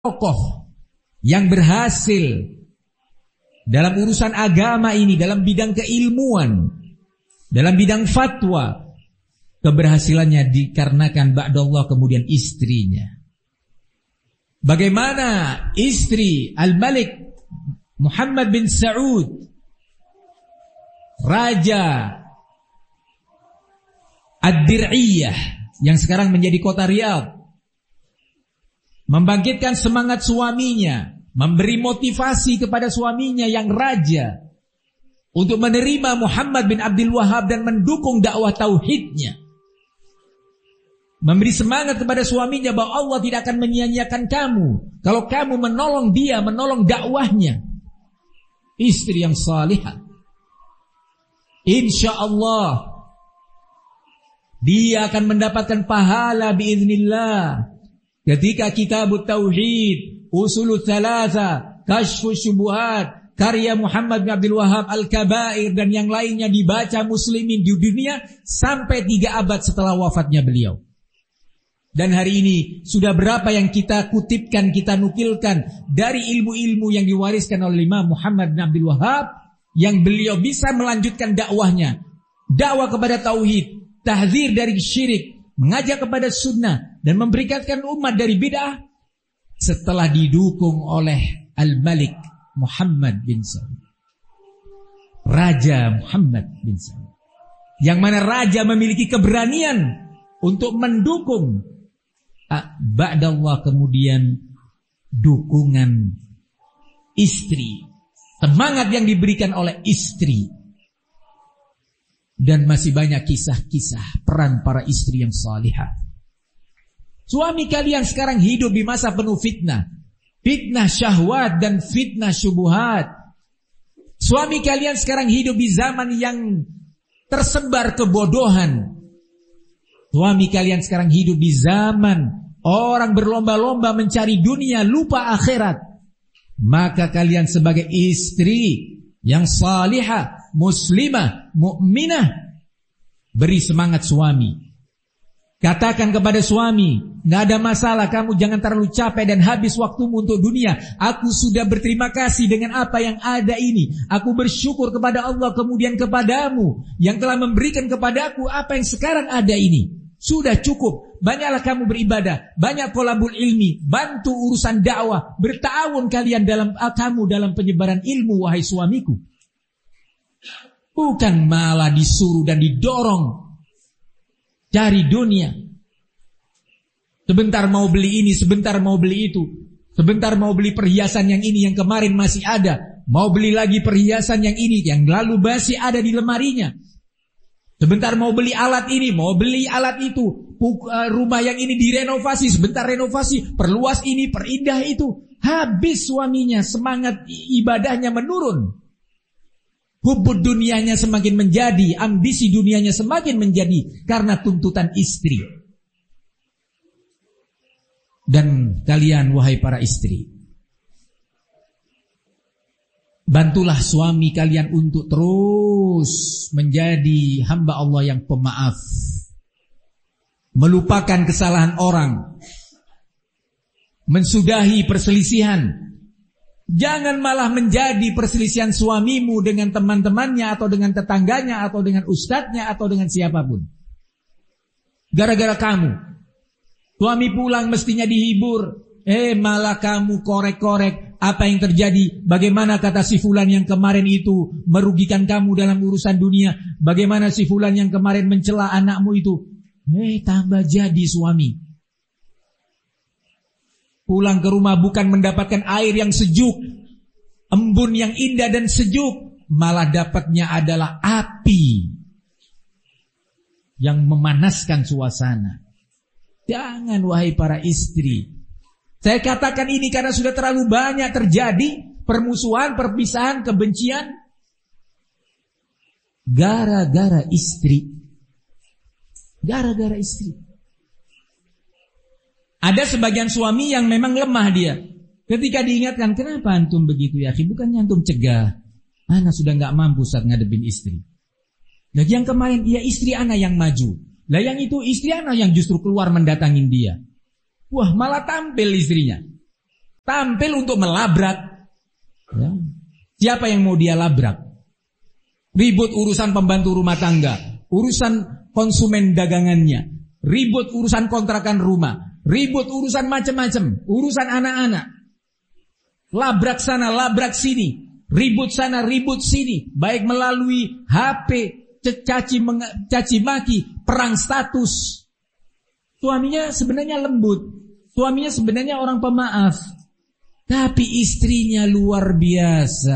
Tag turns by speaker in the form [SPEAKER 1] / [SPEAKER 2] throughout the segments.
[SPEAKER 1] tokoh yang berhasil dalam urusan agama ini, dalam bidang keilmuan, dalam bidang fatwa, keberhasilannya dikarenakan ba'dallah kemudian istrinya. Bagaimana istri Al-Malik Muhammad bin Saud, Raja Ad-Dir'iyah yang sekarang menjadi kota Riyadh, membangkitkan semangat suaminya, memberi motivasi kepada suaminya yang raja untuk menerima Muhammad bin Abdul Wahhab dan mendukung dakwah tauhidnya. Memberi semangat kepada suaminya bahwa Allah tidak akan menyia-nyiakan kamu kalau kamu menolong dia, menolong dakwahnya. Istri yang salihah, insya Allah dia akan mendapatkan pahala biiznillah ketika Kitabut Tauhid, Usulut Thalatha, Kashfus Syubuhat, karya Muhammad bin Abdul Wahhab, Al-Kabair dan yang lainnya dibaca muslimin di dunia sampai 3 abad setelah wafatnya beliau. Dan hari ini sudah berapa yang kita kutipkan, kita nukilkan dari ilmu-ilmu yang diwariskan oleh Imam Muhammad bin Abdul Wahhab, yang beliau bisa melanjutkan dakwahnya, dakwah kepada tauhid, tahdzir dari syirik, mengajak kepada sunnah dan memberikan umat dari bid'ah setelah didukung oleh Al-Malik Muhammad bin Saud, Raja Muhammad bin Saud, yang mana raja memiliki keberanian untuk mendukung ba'dallah kemudian dukungan istri, semangat yang diberikan oleh istri. Dan masih banyak kisah-kisah peran para istri yang salihah. Suami kalian sekarang hidup di masa penuh fitnah, fitnah syahwat dan fitnah syubuhat. Suami kalian sekarang hidup di zaman yang tersebar kebodohan. Suami kalian sekarang hidup di zaman orang berlomba-lomba mencari dunia, lupa akhirat. Maka kalian sebagai istri yang salihah, muslimah, mukminah, beri semangat suami. Katakan kepada suami, gak ada masalah, kamu jangan terlalu capek dan habis waktumu untuk dunia. Aku sudah berterima kasih dengan apa yang ada ini. Aku bersyukur kepada Allah kemudian kepadamu yang telah memberikan kepadaku apa yang sekarang ada ini. Sudah cukup, banyaklah kamu beribadah, banyak thalabul ilmi, bantu urusan dakwah, bertawun kalian dalam penyebaran ilmu, wahai suamiku. Bukan malah disuruh dan didorong cari dunia. Sebentar mau beli ini, sebentar mau beli itu, sebentar mau beli perhiasan yang ini yang kemarin masih ada, mau beli lagi perhiasan yang ini yang lalu masih ada di lemarinya. Sebentar mau beli alat ini, mau beli alat itu, rumah yang ini direnovasi, sebentar renovasi, perluas ini, perindah itu. Habis suaminya, semangat ibadahnya menurun. Hubbud dunianya semakin menjadi, ambisi dunianya semakin menjadi karena tuntutan istri. Dan kalian wahai para istri, bantulah suami kalian untuk terus menjadi hamba Allah yang pemaaf, melupakan kesalahan orang, mensudahi perselisihan. Jangan malah menjadi perselisihan suamimu dengan teman-temannya atau dengan tetangganya atau dengan ustadznya atau dengan siapapun. Gara-gara kamu, suami pulang mestinya dihibur, malah kamu korek-korek apa yang terjadi. Bagaimana kata si fulan yang kemarin itu merugikan kamu dalam urusan dunia, bagaimana si fulan yang kemarin mencela anakmu itu. Tambah jadi suami. Pulang ke rumah bukan mendapatkan air yang sejuk, embun yang indah dan sejuk, malah dapatnya adalah api yang memanaskan suasana. Jangan wahai para istri. Saya katakan ini karena sudah terlalu banyak terjadi permusuhan, perpisahan, kebencian gara-gara istri. Gara-gara istri. Ada sebagian suami yang memang lemah dia. Ketika diingatkan, kenapa antum begitu ya akhi? Bukannya antum cegah. Ana sudah gak mampu saat ngadepin istri. Nah yang kemarin, ya istri ana yang maju. Lah yang itu istri ana yang justru keluar mendatangin dia. Wah malah tampil istrinya. tampil untuk melabrak. Ya. Siapa yang mau dia labrak? Ribut urusan pembantu rumah tangga, urusan konsumen dagangannya, ribut urusan kontrakan rumah, ribut urusan macam-macam, urusan anak-anak. Labrak sana, labrak sini, ribut sana, ribut sini, baik melalui HP, caci maki, perang status. Suaminya sebenarnya lembut, suaminya sebenarnya orang pemaaf, tapi istrinya luar biasa.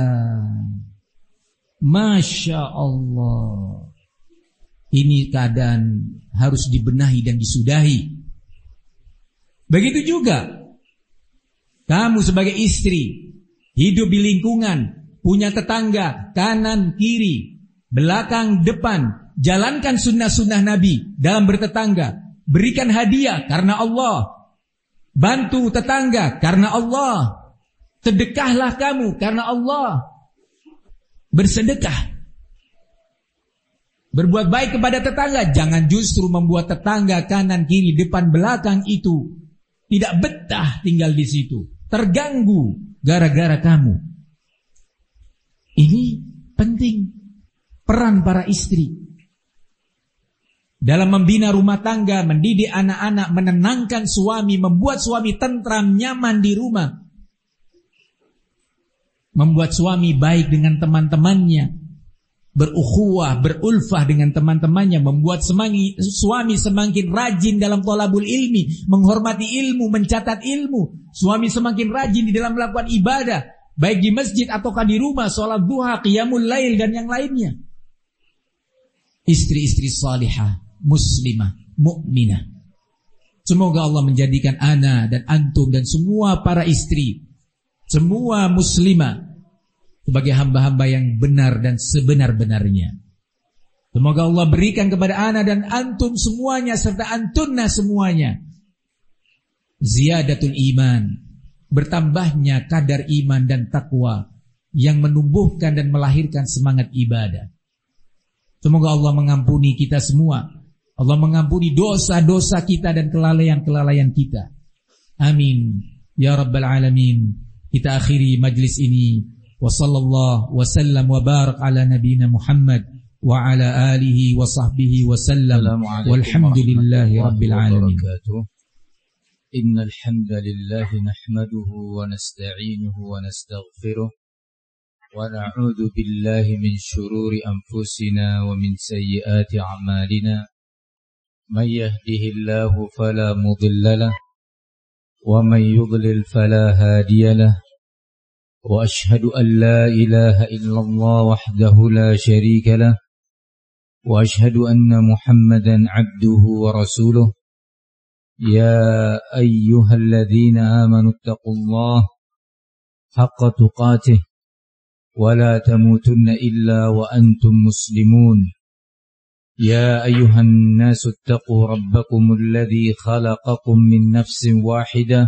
[SPEAKER 1] Masya Allah. Ini keadaan harus dibenahi dan disudahi. Begitu juga kamu sebagai istri, hidup di lingkungan, punya tetangga, kanan, kiri, belakang, depan. Jalankan sunnah-sunnah Nabi dalam bertetangga. Berikan hadiah karena Allah. Bantu tetangga karena Allah. Sedekahlah kamu karena Allah. Bersedekah. Berbuat baik kepada tetangga. Jangan justru membuat tetangga kanan, kiri, depan, belakang itu tidak betah tinggal di situ. Terganggu gara-gara kamu. Ini penting. Peran para istri dalam membina rumah tangga, mendidik anak-anak, menenangkan suami, membuat suami tentram, nyaman di rumah, membuat suami baik dengan teman-temannya, berukhuwah, berulfah dengan teman-temannya, membuat suami semakin rajin dalam thalabul ilmi, menghormati ilmu, mencatat ilmu. Suami semakin rajin di dalam melakukan ibadah, baik di masjid ataukah di rumah, sholat duha, qiyamul lail dan yang lainnya. Istri-istri salihah, muslimah, mukminah. Semoga Allah menjadikan ana dan antum dan semua para istri, semua muslimah sebagai hamba-hamba yang benar dan sebenar-benarnya. Semoga Allah berikan kepada ana dan antum semuanya serta antunna semuanya ziyadatul iman, bertambahnya kadar iman dan takwa yang menumbuhkan dan melahirkan semangat ibadah. Semoga Allah mengampuni kita semua. Allah mengampuni dosa-dosa kita dan kelalaian-kelalaian kita. Amin. Ya Rabbal Alamin. Kita akhiri majlis ini. Wa sallallahu wa sallam wa barak ala nabina Muhammad wa ala alihi wa sahbihi wa sallam. Walhamdulillahi Rabbil Alamin.
[SPEAKER 2] Innal hamdalillah nahmaduhu wa nasta'inuhu wa nastaghfiruh. ونعوذ بالله من شرور أنفسنا ومن سيئات أعمالنا من يهده الله فلا مضل له ومن يضلل فلا هادي له وأشهد أن لا إله إلا الله وحده لا شريك له وأشهد أن محمدا عبده ورسوله يا أيها الذين آمنوا اتقوا الله حق تقاته ولا تموتن إلا وأنتم مسلمون يا أيها الناس اتقوا ربكم الذي خلقكم من نفس واحدة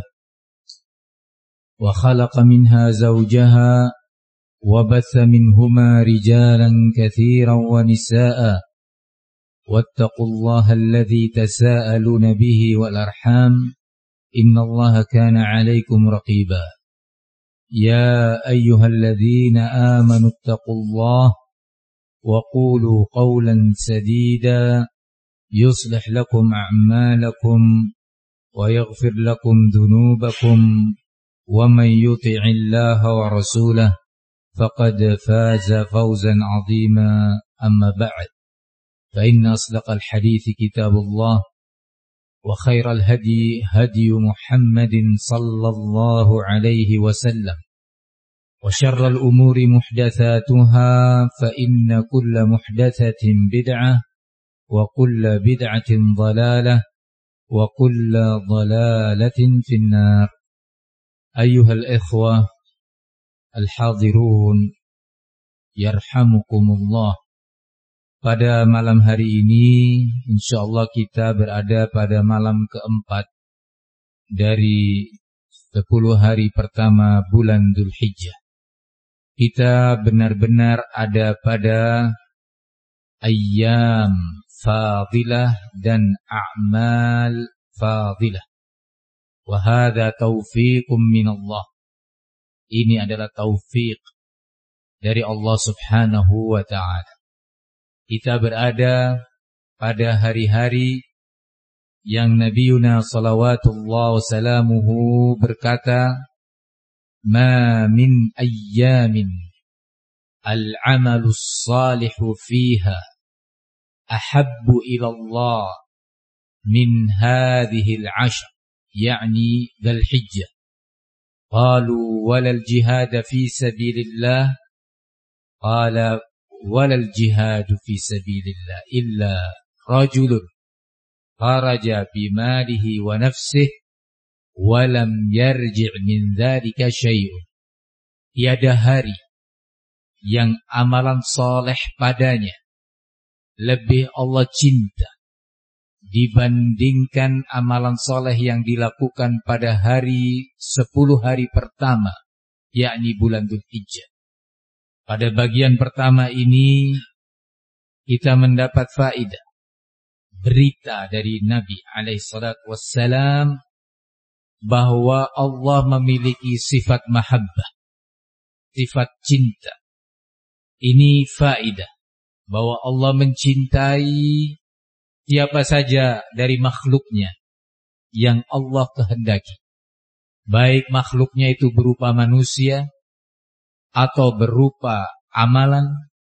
[SPEAKER 2] وخلق منها زوجها وبث منهما رجالا كثيرا ونساء واتقوا الله الذي تساءلون به والأرحام إن الله كان عليكم رقيبا يا أيها الذين آمنوا اتقوا الله وقولوا قولا سديدا يصلح لكم أعمالكم ويغفر لكم ذنوبكم ومن يطع الله ورسوله فقد فاز فوزا عظيما أما بعد فإن أصدق الحديث كتاب الله وخير الهدي هدي محمد صلى الله عليه وسلم وشر الأمور محدثاتها فإن كل محدثة بدعة وكل بدعة ضلالة وكل ضلالة في النار أيها الإخوة الحاضرون يرحمكم الله. Pada malam hari ini insyaallah kita berada pada malam keempat dari 10 hari pertama bulan Dzulhijjah. Kita benar-benar ada pada ayyam fadilah dan a'mal fadilah. Wa hadza taufiqum minallah. Ini adalah taufik dari Allah Subhanahu wa ta'ala. Kita berada pada hari-hari yang Nabiuna salawatullah wasalamuhu berkata, Ma min ayyamin al-amalus salihu fiha ahabbu ilallah min hadhihi al-ashr, yani dhul hijjah. Qalu walal jihad fi sabilillah, qala walal jihad fi sabilillah illa rajulun kharaja bimalihi wa nafsihi wa lam yarji' min dzalika syai'un. Tiada hari yang amalan soleh padanya lebih Allah cinta dibandingkan amalan soleh yang dilakukan pada hari 10 hari pertama, yakni bulan Dzulhijjah. Pada bagian pertama ini kita mendapat faedah berita dari Nabi alaihissalam bahwa Allah memiliki sifat mahabbah, sifat cinta. Ini faedah bahwa Allah mencintai siapa saja dari makhluknya yang Allah kehendaki. Baik makhluknya itu berupa manusia, atau berupa amalan,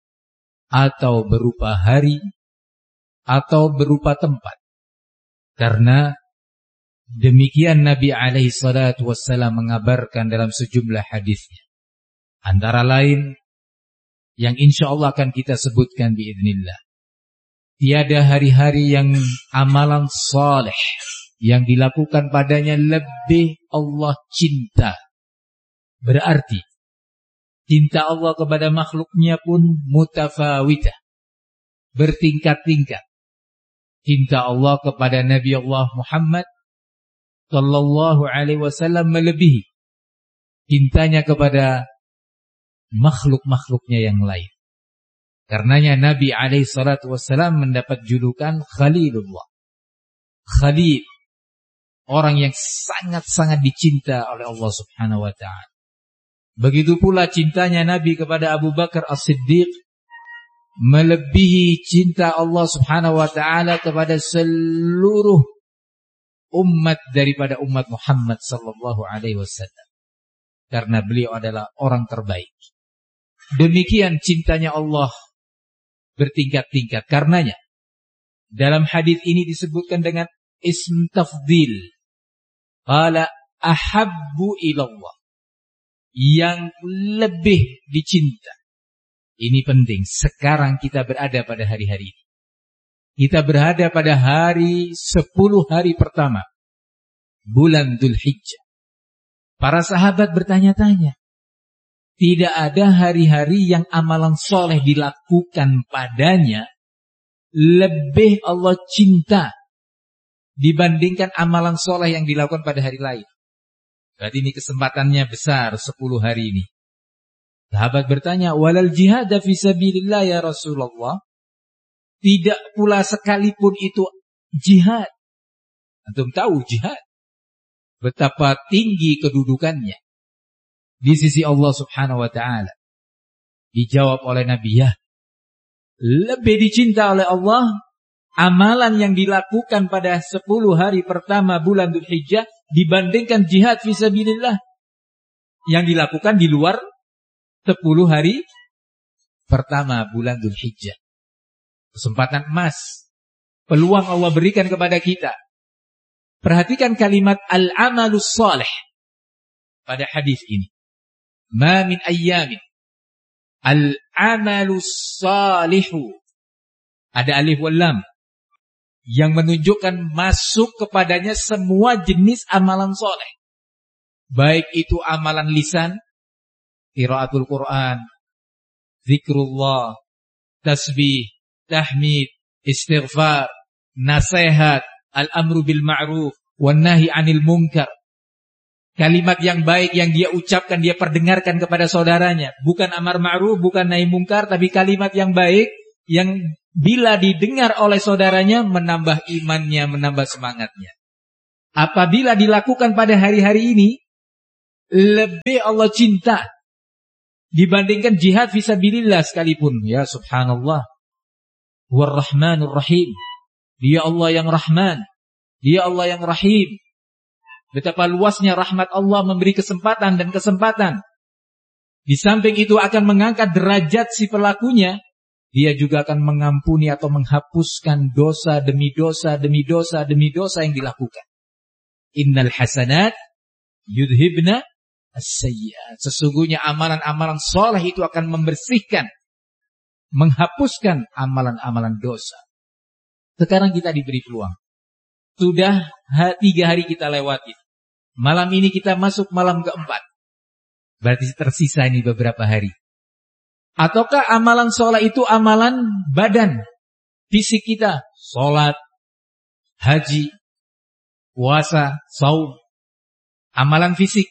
[SPEAKER 2] atau berupa hari, atau berupa tempat. Karena demikian Nabi SAW mengabarkan dalam sejumlah hadisnya. Antara lain yang insya Allah akan kita sebutkan biiznillah. Tiada hari-hari yang amalan saleh yang dilakukan padanya lebih Allah cinta. Berarti cinta Allah kepada makhluknya pun mutafawitah, bertingkat-tingkat. Cinta Allah kepada Nabi Allah Muhammad sallallahu alaihi wasallam melebihi cintanya kepada makhluk-makhluknya yang lain. Karenanya Nabi alaihi salatu wassalam mendapat julukan Khalilullah. Khalil, orang yang sangat-sangat dicinta oleh Allah Subhanahu wa ta'ala. Begitu pula cintanya Nabi kepada Abu Bakar As-Siddiq melebihi cinta Allah Subhanahu wa ta'ala kepada seluruh umat daripada umat Muhammad sallallahu alaihi wasallam. Karena beliau adalah orang terbaik. Demikian cintanya Allah bertingkat-tingkat. Karenanya dalam hadis ini disebutkan dengan ism tafdil. Qala ahabbu ilallah, yang lebih dicinta. Ini penting. Sekarang kita berada pada hari-hari ini. Kita berada pada hari 10 hari pertama bulan Dzulhijjah. Para sahabat bertanya-tanya, tidak ada hari-hari yang amalan soleh dilakukan padanya lebih Allah cinta dibandingkan amalan soleh yang dilakukan pada hari lain. Berarti ini kesempatannya besar 10 hari ini. Sahabat bertanya, walal jihad fi sabilillah ya Rasulullah. Tidak pula sekalipun itu jihad. Antum tahu jihad, betapa tinggi kedudukannya di sisi Allah Subhanahu wa ta'ala. Dijawab oleh Nabi, ya, lebih dicinta oleh Allah amalan yang dilakukan pada 10 hari pertama bulan Dzulhijjah dibandingkan jihad fisabilillah yang dilakukan di luar 10 hari pertama bulan Dzulhijjah. Kesempatan emas, peluang Allah berikan kepada kita. Perhatikan kalimat al-amalus salih pada hadis ini. Ma min ayyamin al-amalus salihu, ada alif wal lam yang menunjukkan masuk kepadanya semua jenis amalan soleh. Baik itu amalan lisan, qiraatul Quran, zikrullah, tasbih, tahmid, istighfar, nasihat, al-amru bil ma'ruf, wan nahi 'anil munkar. Kalimat yang baik yang dia ucapkan, dia perdengarkan kepada saudaranya. Bukan amar ma'ruf, bukan nahi munkar, tapi kalimat yang baik yang bila didengar oleh saudaranya menambah imannya, menambah semangatnya. apabila dilakukan pada hari-hari ini, lebih Allah cinta dibandingkan jihad fisabilillah sekalipun. Ya subhanallah. War-Rahmanur Rahim. Dia Allah yang Rahman, Dia Allah yang Rahim. Betapa luasnya rahmat Allah memberi kesempatan dan kesempatan. Di samping itu akan mengangkat derajat si pelakunya. Dia juga akan mengampuni atau menghapuskan dosa demi dosa demi dosa demi dosa yang dilakukan. Innal hasanat yudhibna as-sayyi'at. Sesungguhnya amalan-amalan saleh itu akan membersihkan, menghapuskan amalan-amalan dosa. Sekarang kita diberi peluang. Sudah 3 hari kita lewati. Malam ini kita masuk malam keempat. Berarti tersisa ini beberapa hari. Ataukah amalan sholat itu amalan badan, fisik kita? Sholat, haji, puasa, saum. Amalan fisik.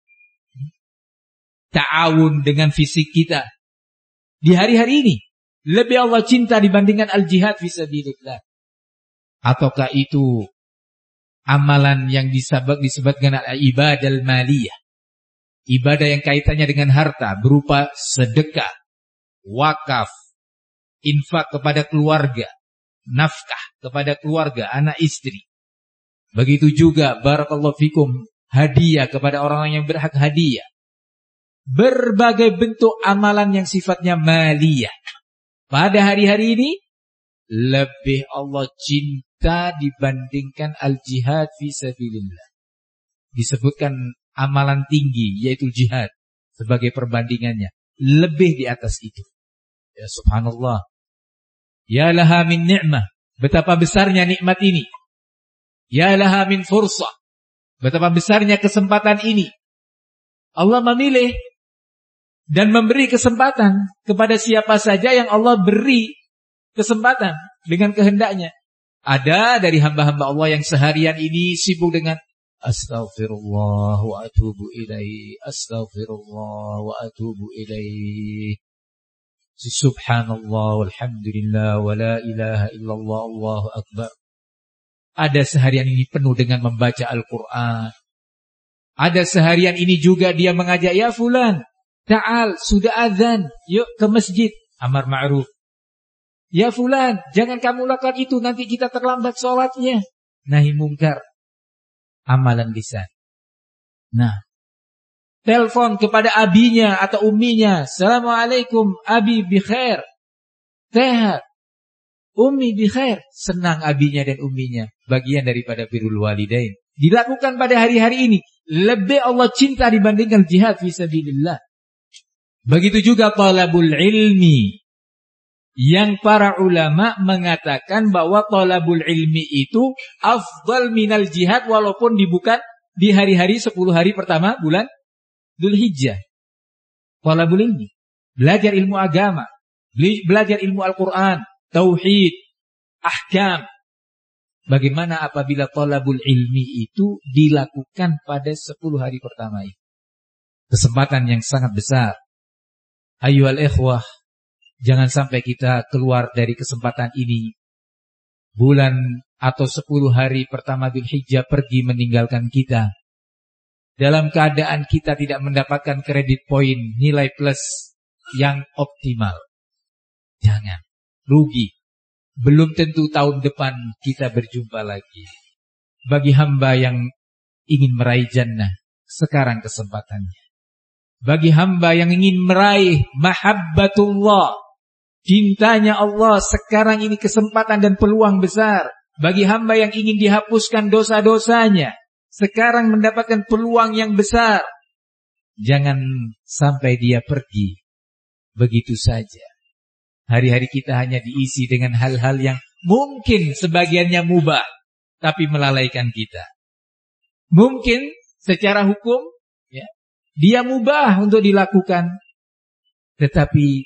[SPEAKER 2] Ta'awun dengan fisik kita. Di hari-hari ini, lebih Allah cinta dibandingkan al-jihad fisabilillah. Ataukah itu amalan yang disebutkan al-ibadah al-maliyah. Ibadah yang kaitannya dengan harta berupa sedekah, wakaf, infak kepada keluarga, nafkah kepada keluarga, anak istri. Begitu juga barakallahu fikum, hadiah kepada orang yang berhak hadiah. Berbagai bentuk amalan yang sifatnya maliyah. Pada hari-hari ini lebih Allah cinta dibandingkan al-jihad fisabilillah. Disebutkan amalan tinggi yaitu jihad sebagai perbandingannya, lebih di atas itu. Ya subhanallah. Ya laha min ni'mah, betapa besarnya nikmat ini. Ya laha min fursah, betapa besarnya kesempatan ini. Allah memilih dan memberi kesempatan kepada siapa saja yang Allah beri kesempatan dengan kehendaknya. Ada dari hamba-hamba Allah yang seharian ini sibuk dengan astaghfirullah wa atubu ilaih, astaghfirullah wa atubu ilaih, subhanallah walhamdulillah wa la ilaha illallah, Allahu akbar. Ada seharian ini penuh dengan membaca Al-Quran. Ada seharian ini juga dia mengajak, ya fulan, ta'al, sudah azan, yuk ke masjid, amar ma'ruf. Ya fulan, jangan kamu lakukan itu, nanti kita terlambat sholatnya. Nahi mungkar. Amalan lisan. Nah, telepon kepada abinya atau umminya, assalamualaikum, abi bi khair, sehat, ummi bi khair. Senang abinya dan umminya. Bagian daripada birrul walidain. Dilakukan pada hari-hari ini. Lebih Allah cinta dibandingkan jihad fisabilillah. Begitu juga talabul ilmi. Yang para ulama mengatakan bahwa talabul ilmi itu afdal minal jihad, walaupun bukan di hari-hari 10 hari pertama bulan Dzulhijjah. Talabul ilmi, belajar ilmu agama, belajar ilmu Al-Quran, tauhid, ahkam. Bagaimana apabila talabul ilmi itu dilakukan pada 10 hari pertama itu? Kesempatan yang sangat besar. Ayyuhal ikhwah, jangan sampai kita keluar dari kesempatan ini. Bulan atau 10 hari pertama Dzulhijjah pergi meninggalkan kita. Dalam keadaan kita tidak mendapatkan kredit poin, nilai plus yang optimal. Jangan, rugi. Belum tentu tahun depan kita berjumpa lagi. Bagi hamba yang ingin meraih jannah, sekarang kesempatannya. Bagi hamba yang ingin meraih mahabbatullah, cintanya Allah, sekarang ini kesempatan dan peluang besar. Bagi hamba yang ingin dihapuskan dosa-dosanya, sekarang mendapatkan peluang yang besar. Jangan sampai dia pergi begitu saja. Hari-hari kita hanya diisi dengan hal-hal yang mungkin sebagiannya mubah, tapi melalaikan kita. Mungkin secara hukum ya, dia mubah untuk dilakukan, tetapi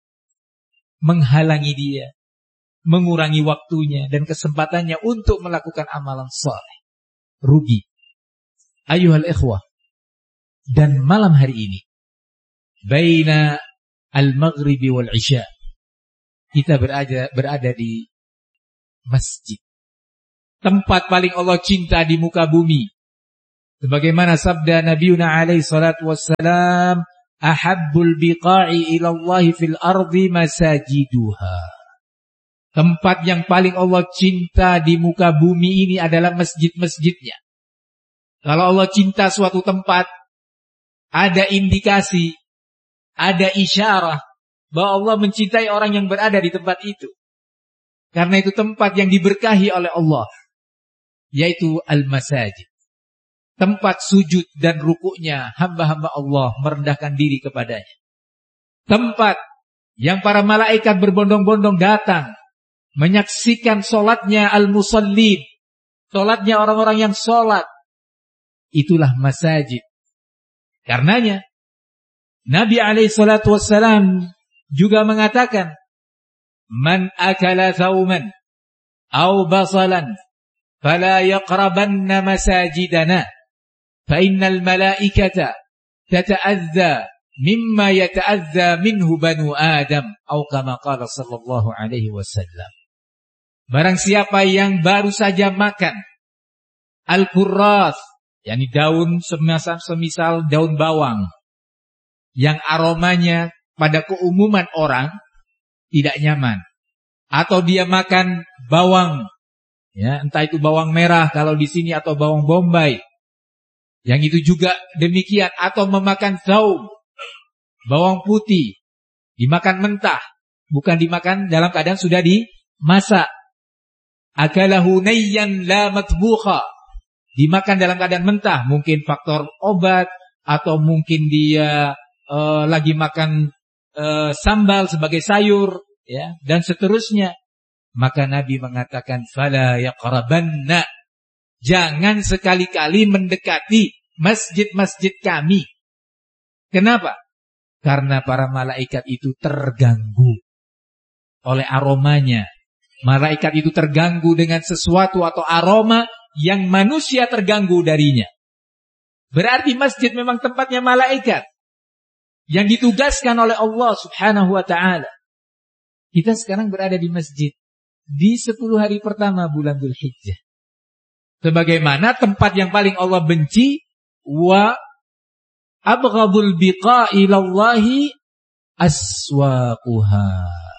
[SPEAKER 2] menghalangi dia, mengurangi waktunya dan kesempatannya untuk melakukan amalan saleh. Rugi. Ayuhal ikhwah. Dan malam hari ini, baina al-maghribi wal isya, kita berada di masjid. tempat paling Allah cinta di muka bumi. Sebagaimana sabda Nabiuna alaihi salatu wassalam, ahabbul biqa'i ilallahi fil ardi masajiduha. Tempat yang paling Allah cinta di muka bumi ini adalah masjid-masjidnya. Kalau Allah cinta suatu tempat, ada indikasi, ada isyarah bahwa Allah mencintai orang yang berada di tempat itu. Karena itu tempat yang diberkahi oleh Allah, yaitu al-masajid. Tempat sujud dan rukuknya hamba-hamba Allah merendahkan diri kepadanya. Tempat yang para malaikat berbondong-bondong datang menyaksikan solatnya al-musallin, solatnya orang-orang yang solat. Itulah masajid. Karenanya Nabi alaihi salatu wassalam juga mengatakan, man akala thawman aw basalan fala yaqrabanna masajidana fa innal malaikata tata'adza mimma yata'adza minhu banu Adam, atau kama qala sallallahu alaihi wasallam. Barang siapa yang baru saja makan al-kurras, yakni daun semisal daun bawang yang aromanya pada keumuman orang tidak nyaman, atau dia makan bawang, ya, entah itu bawang merah kalau di sini atau bawang bombay, yang itu juga demikian, atau memakan thaum, bawang putih, dimakan mentah, bukan dimakan dalam keadaan sudah dimasak. Akalahu nayyan la matbukha, dimakan dalam keadaan mentah, mungkin faktor obat, atau mungkin dia lagi makan sambal sebagai sayur, ya, dan seterusnya. Maka Nabi mengatakan, fala yaqrabanna, jangan sekali-kali mendekati masjid-masjid kami. Kenapa? Karena para malaikat itu terganggu oleh aromanya. Malaikat itu terganggu dengan sesuatu atau aroma yang manusia terganggu darinya. Berarti masjid memang tempatnya malaikat yang ditugaskan oleh Allah subhanahu wa ta'ala. Kita sekarang berada di masjid di 10 hari pertama bulan Dzulhijjah. Sebagaimana tempat yang paling Allah benci, wa abghadul biqa'i ilallahi aswaquha.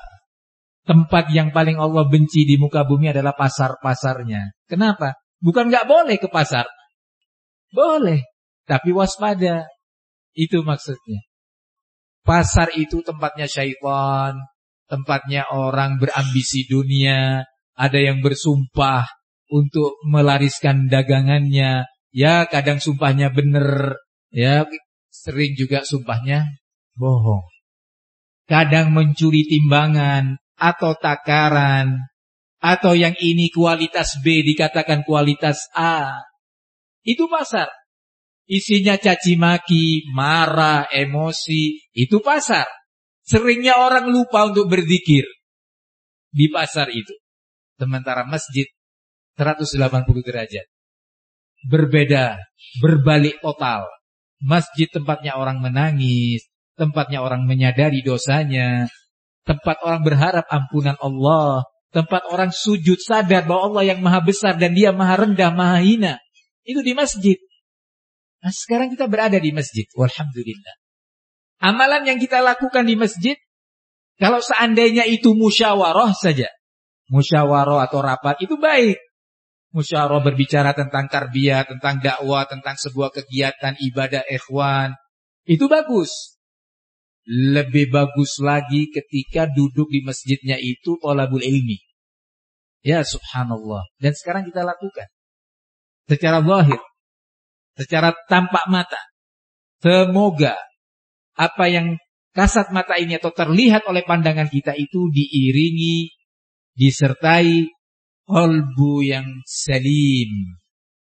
[SPEAKER 2] Tempat yang paling Allah benci di muka bumi adalah pasar-pasarnya. Kenapa? Bukan nggak boleh ke pasar. Boleh, tapi waspada. Itu maksudnya. Pasar itu tempatnya syaitan, tempatnya orang berambisi dunia, ada yang bersumpah untuk melariskan dagangannya. Ya, kadang sumpahnya benar, ya, sering juga sumpahnya bohong. Kadang mencuri timbangan atau takaran, atau yang ini kualitas B dikatakan kualitas A. Itu pasar. Isinya caci maki, marah, emosi. Itu pasar. Seringnya orang lupa untuk berzikir di pasar itu. Sementara masjid 180 derajat. Berbeda, berbalik total. Masjid tempatnya orang menangis, tempatnya orang menyadari dosanya, tempat orang berharap ampunan Allah, tempat orang sujud sadar bahwa Allah yang maha besar dan dia maha rendah, maha hina. Itu di masjid. Nah, sekarang kita berada di masjid. Walhamdulillah. Amalan yang kita lakukan di masjid, kalau seandainya itu musyawarah saja, musyawarah atau rapat, itu baik. Musyawarah berbicara tentang tarbiyah, tentang dakwah, tentang sebuah kegiatan ibadah ikhwan, itu bagus. Lebih bagus lagi ketika duduk di masjidnya itu thalabul ilmi. Ya subhanallah. Dan sekarang kita lakukan secara zahir, secara tampak mata. Semoga apa yang kasat mata ini atau terlihat oleh pandangan kita itu diiringi, disertai qalbu yang salim,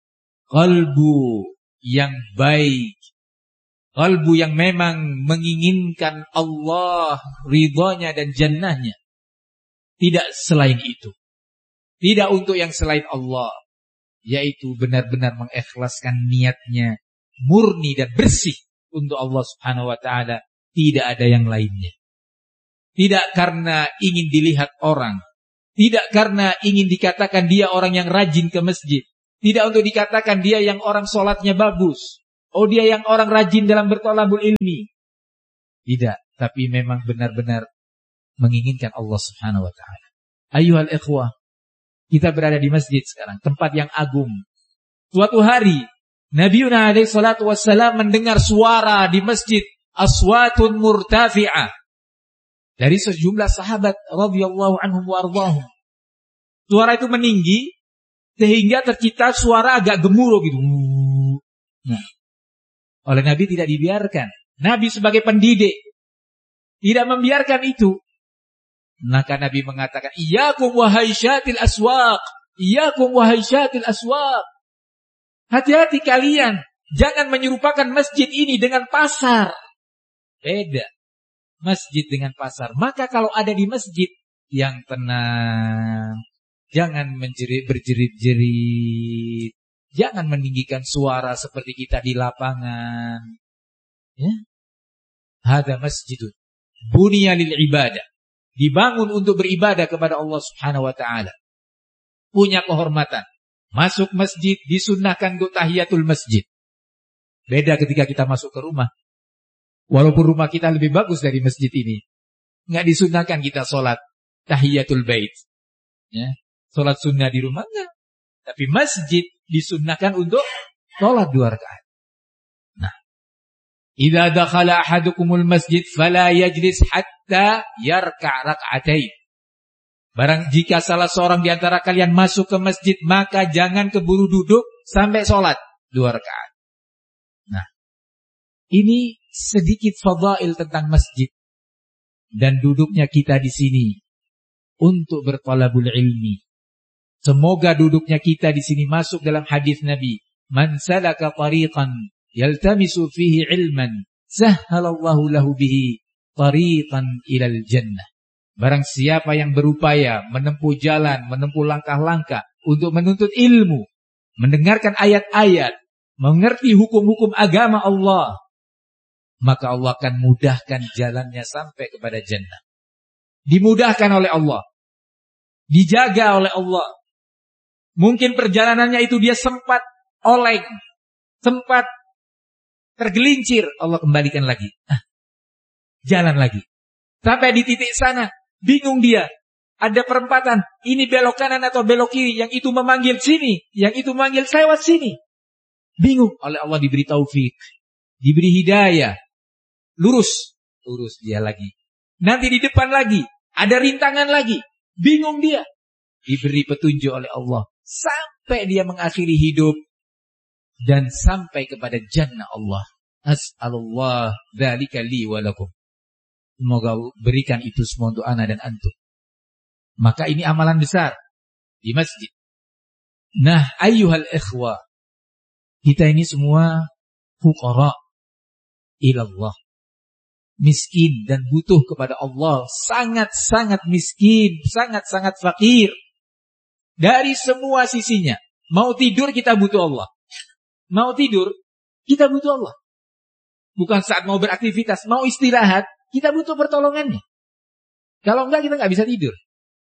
[SPEAKER 2] qalbu yang baik, qalbu yang memang menginginkan Allah, ridhonya dan jannahnya. Tidak selain itu. Tidak untuk yang selain Allah. Yaitu benar-benar mengikhlaskan niatnya murni dan bersih untuk Allah subhanahu wa ta'ala. Tidak ada yang lainnya. Tidak karena ingin dilihat orang. Tidak karena ingin dikatakan dia orang yang rajin ke masjid. Tidak untuk dikatakan dia yang orang sholatnya bagus. Oh, dia yang orang rajin dalam bertolabul ilmi. Tidak, tapi memang benar-benar menginginkan Allah Subhanahu wa ta'ala. Ayyuhal ikhwah, kita berada di masjid sekarang, tempat yang agung. Suatu hari, Nabiuna alaihi salatu wassalam mendengar suara di masjid, aswatun murtafi'ah, dari sejumlah sahabat radhiyallahu anhum wa ardhahum. Suara itu meninggi sehingga tercipta suara agak gemuruh gitu. Nah, oleh Nabi tidak dibiarkan. Nabi sebagai pendidik tidak membiarkan itu. Maka Nabi mengatakan, "Iyyakum wahai syatil aswaq, iyyakum wahai syatil aswaq." Hati-hati kalian, jangan menyerupakan masjid ini dengan pasar. Beda. Masjid dengan pasar. Maka kalau ada di masjid yang tenang, jangan berjerit-jerit, jangan meninggikan suara seperti kita di lapangan. Ya. Hada masjidun buniya lil ibadah. Dibangun untuk beribadah kepada Allah Subhanahu wa taala. Punya kehormatan. Masuk masjid disunnahkan untuk tahiyatul masjid. Beda ketika kita masuk ke rumah. Walaupun rumah kita lebih bagus dari masjid ini, enggak disunnahkan kita sholat tahiyatul bait. Ya, sholat sunnah di rumah enggak. Tapi masjid disunnahkan untuk sholat 2 rakaat. Nah, idza dakhala ahadukumul masjid fala yajlis hatta yarka' rak'atain. Barang jika salah seorang di antara kalian masuk ke masjid, maka jangan keburu duduk sampai sholat 2 rakaat. Nah, ini sedikit fadail tentang masjid dan duduknya kita di sini untuk bertalabul ilmi. Semoga duduknya kita di sini masuk dalam hadis Nabi, "Man salaka tariqan yaltamisu fihi ilman, sahhalallahu lahu bihi tariqan ilal jannah." Barang siapa yang berupaya menempuh jalan, menempuh langkah-langkah untuk menuntut ilmu, mendengarkan ayat-ayat, mengerti hukum-hukum agama Allah, maka Allah akan mudahkan jalannya sampai kepada jannah. Dimudahkan oleh Allah, dijaga oleh Allah. Mungkin perjalanannya itu dia sempat oleng, sempat tergelincir, Allah kembalikan lagi. Jalan lagi. Sampai di titik sana, bingung dia. Ada perempatan, ini belok kanan atau belok kiri, yang itu memanggil sini, yang itu memanggil lewat sini. Bingung, oleh Allah diberi taufik, diberi hidayah. Lurus dia lagi. Nanti di depan lagi, ada rintangan lagi. Bingung dia. Diberi petunjuk oleh Allah. Sampai dia mengakhiri hidup. Dan sampai kepada jannah Allah. As'alullah dzalika li wa lakum. Semoga berikan itu semua untuk ana dan antum. Maka ini amalan besar di masjid. Nah, ayyuhal ikhwah. Kita ini semua fuqara ilallah. Miskin dan butuh kepada Allah. Sangat-sangat miskin. Sangat-sangat fakir. Dari semua sisinya. Mau tidur kita butuh Allah. Mau tidur kita butuh Allah. Bukan saat mau beraktivitas. Mau istirahat kita butuh pertolongannya. Kalau enggak kita enggak bisa tidur.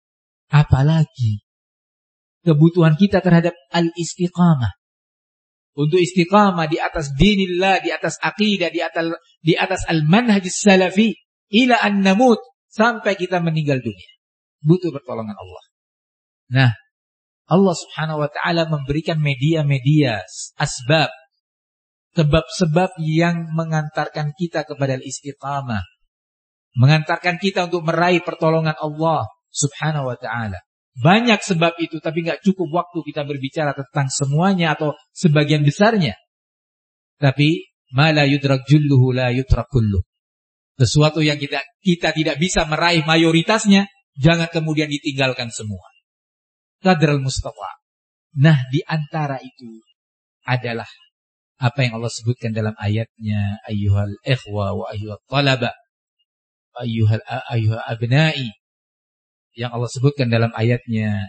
[SPEAKER 2] Apalagi kebutuhan kita terhadap al-istiqamah. Untuk istiqamah di atas dinillah, di atas aqidah, di atas al-manhajis salafi, ila an namut, sampai kita meninggal dunia. Butuh pertolongan Allah. Nah, Allah Subhanahu wa ta'ala memberikan media-media, asbab, sebab-sebab yang mengantarkan kita kepada al-istiqamah. Mengantarkan kita untuk meraih pertolongan Allah Subhanahu wa ta'ala. Banyak sebab itu, tapi gak cukup waktu kita berbicara tentang semuanya atau sebagian besarnya. Tapi ma la yudrak julluhu la yutrak kulluh. Sesuatu yang kita tidak bisa meraih mayoritasnya, jangan kemudian ditinggalkan semua. Qadral mustafa. Nah, di antara itu adalah apa yang Allah sebutkan dalam ayatnya, ayyuhal ikhwa wa ayyuhal talaba, ayyuhal abna'i. Yang Allah sebutkan dalam ayatnya,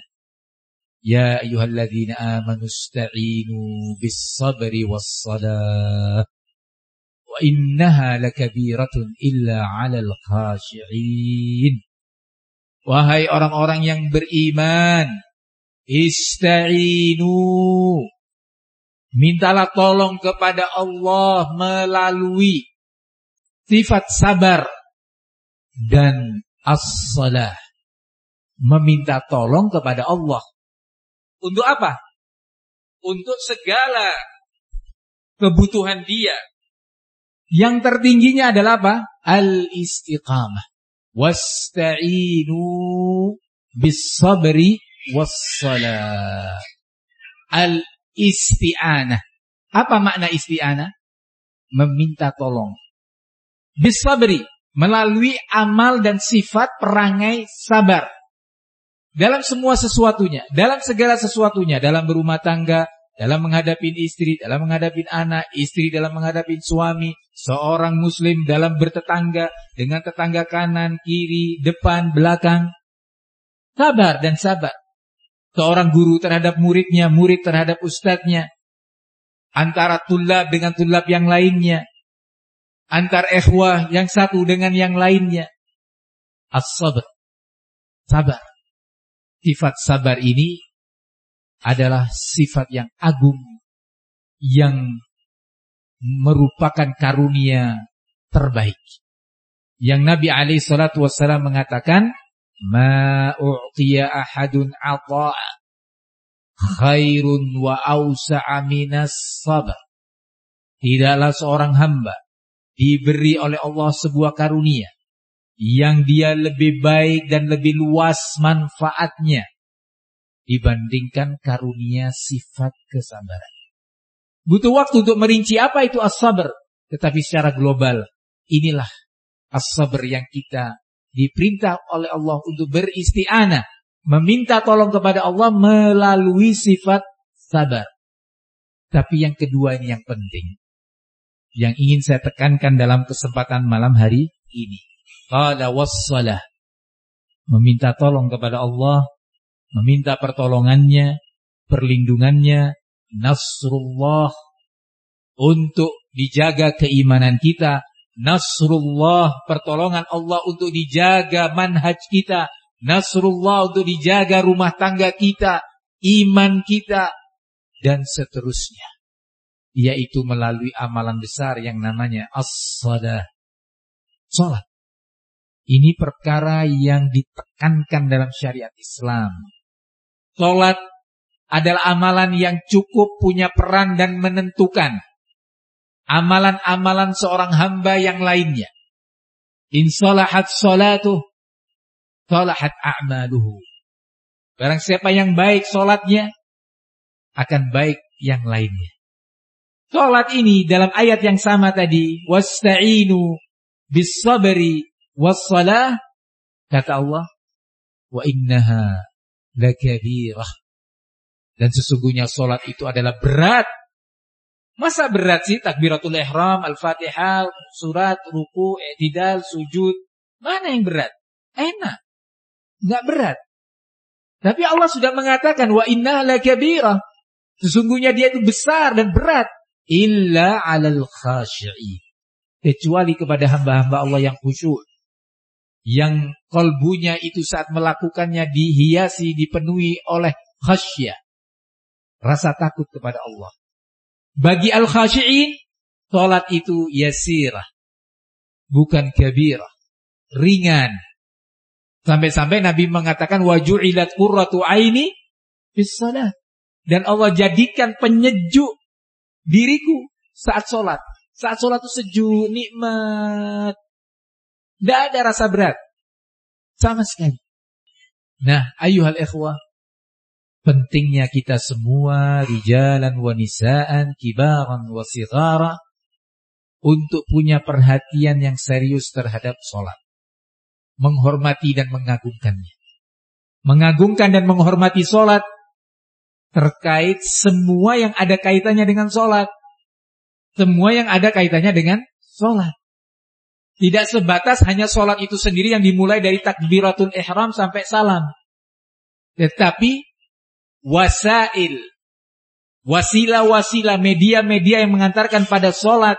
[SPEAKER 2] ya ayyuhalladzina amanu ista'inu bis sabri was salah wa innaha lakabiratun illa 'alal khashi'in. Wahai orang-orang yang beriman, ista'inu, mintalah tolong kepada Allah melalui sifat sabar dan as-salah. Meminta tolong kepada Allah. Untuk apa? Untuk segala kebutuhan dia. Yang tertingginya adalah apa? Al-istiqamah. Wasta'inu bis-sabri was-salah. Al-isti'anah. Apa makna isti'anah? Meminta tolong. Bis-sabri, melalui amal dan sifat perangai sabar. Dalam semua sesuatunya, dalam segala sesuatunya, dalam berumah tangga, dalam menghadapi istri, dalam menghadapi anak, istri dalam menghadapi suami, seorang muslim dalam bertetangga dengan tetangga kanan, kiri, depan, belakang. Sabar dan sabar. Seorang guru terhadap muridnya, murid terhadap ustadznya. Antara tulab dengan tulab yang lainnya. Antar ikhwah yang satu dengan yang lainnya. As-sabr. Sabar. Sifat sabar ini adalah sifat yang agung, yang merupakan karunia terbaik. Yang Nabi SAW mengatakan, ma u'tiya ahadun ata'a khairun wa awsa'a minas sabr. Tidaklah seorang hamba diberi oleh Allah sebuah karunia yang dia lebih baik dan lebih luas manfaatnya dibandingkan karunia sifat kesabaran. Butuh waktu untuk merinci apa itu as-sabr, tetapi secara global inilah as-sabr yang kita diperintah oleh Allah untuk beristi'anah, meminta tolong kepada Allah melalui sifat sabar. Tapi yang kedua ini yang penting, yang ingin saya tekankan dalam kesempatan malam hari ini. Qala was-salah, meminta tolong kepada Allah, meminta pertolongannya, perlindungannya, nasrullah, untuk dijaga keimanan kita, nasrullah, pertolongan Allah untuk dijaga manhaj kita, nasrullah untuk dijaga rumah tangga kita, iman kita, dan seterusnya. Yaitu melalui amalan besar yang namanya as-salah, salat. Ini perkara yang ditekankan dalam syariat Islam. Salat adalah amalan yang cukup punya peran dan menentukan amalan-amalan seorang hamba yang lainnya. In salahat salatuh, salahat a'maluhu. Barang siapa yang baik salatnya, akan baik yang lainnya. Salat ini dalam ayat yang sama tadi, wasta'inu bis-sabri was-salah, kata Allah, wa innaha lakabirah. Dan sesungguhnya salat itu adalah berat. Masa berat sih? Takbiratul ihram, al-fatihah, surat, ruku, i'tidal, sujud. Mana yang berat? Enak. Enggak berat. Tapi Allah sudah mengatakan, wa innaha lakabirah. Sesungguhnya dia itu besar dan berat. Illa 'alal khashi'in. Kecuali kepada hamba-hamba Allah yang khusyuk, yang kalbunya itu saat melakukannya dihiasi, dipenuhi oleh khasyah, rasa takut kepada Allah. Bagi al-khashi'in, salat itu yasirah, bukan kabirah, ringan. Sampai-sampai Nabi mengatakan wa ju'ilat qurratu aini fis salat. Dan Allah jadikan penyejuk diriku saat salat. Saat salat itu sejuk, nikmat. Tidak ada rasa berat sama sekali. Nah, ayyuhal ikhwah, pentingnya kita semua, rijalan wa nisaan, kibaran wa sighara, untuk punya perhatian yang serius terhadap salat. Menghormati dan mengagungkannya. Mengagungkan dan menghormati salat terkait semua yang ada kaitannya dengan salat. Semua yang ada kaitannya dengan salat. Tidak sebatas hanya salat itu sendiri yang dimulai dari takbiratul ihram sampai salam. Tetapi wasail, wasilah-wasilah, media-media yang mengantarkan pada salat,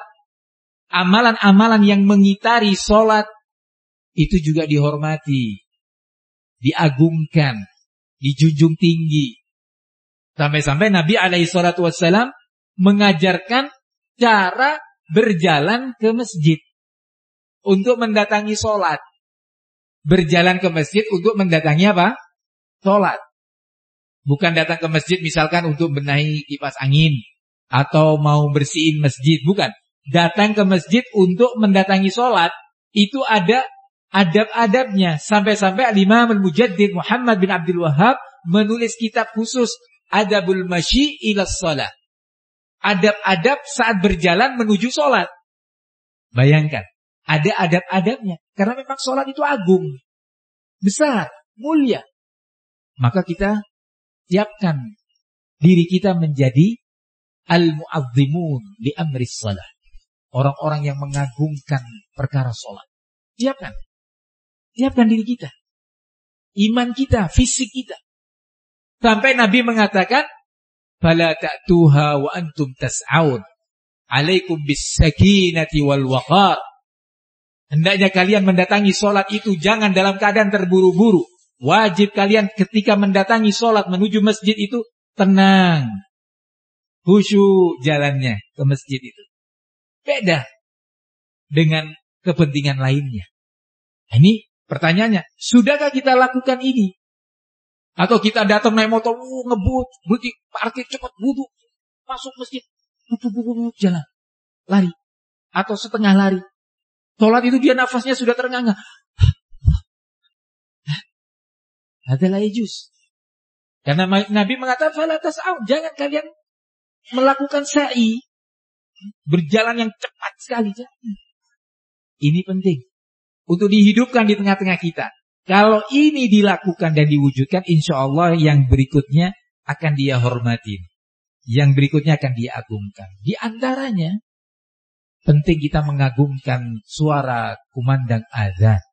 [SPEAKER 2] amalan-amalan yang mengitari salat, itu juga dihormati. diagungkan, dijunjung tinggi. Sampai-sampai Nabi SAW mengajarkan cara berjalan ke masjid untuk mendatangi sholat. Berjalan ke masjid untuk mendatangi apa? Sholat. Bukan datang ke masjid misalkan untuk benahi kipas angin atau mau bersihin masjid, bukan. Datang ke masjid untuk mendatangi sholat. Itu ada adab-adabnya. Sampai-sampai Imam Al-Mujaddid Muhammad bin Abdul Wahhab menulis kitab khusus Adabul Masyi ila Shalah. Adab-adab saat berjalan menuju sholat. Bayangkan, ada adab-adabnya. Karena memang sholat itu agung, besar, mulia. Maka kita siapkan diri kita menjadi al-mu'azzimun li amris shalah. Orang-orang yang mengagungkan perkara sholat. Siapkan diri kita, iman kita, fisik kita. Sampai Nabi mengatakan, "Fala ta'tuha wa antum tas'aun. Alaikum bis-sakinati wal waqar." Hendaknya kalian mendatangi sholat itu jangan dalam keadaan terburu-buru. Wajib kalian ketika mendatangi sholat menuju masjid itu tenang, khusyuk jalannya ke masjid itu. Beda dengan kepentingan lainnya. Ini pertanyaannya, sudahkah kita lakukan ini? Atau kita datang naik motor, ngebut, berhenti, parkir cepat, wudhu, masuk masjid, jalan, lari, atau setengah lari. Sholat itu dia nafasnya sudah terengah-engah. Adalah ijuz. Karena Nabi mengatakan, "Fala tas'au." Jangan kalian melakukan sa'i, berjalan yang cepat sekali. Ini penting untuk dihidupkan di tengah-tengah kita. Kalau ini dilakukan dan diwujudkan, insya Allah yang berikutnya akan dia hormatin, yang berikutnya akan dia agungkan. Di antaranya penting kita mengagungkan suara kumandang azan.